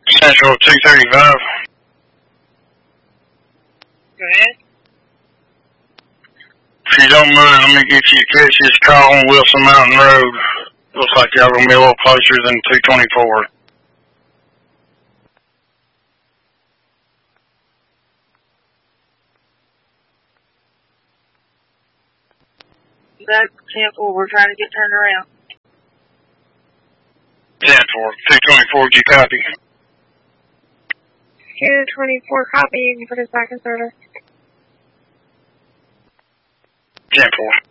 Central 235. Go ahead. If you don't move, let me get you to catch this call on Wilson Mountain Road. Looks like y'all gonna be a little closer than 224. That's 10-4. We're trying to get turned around. 10-4. 224, did you copy? 224, copy. You can put us back in service. 10-4.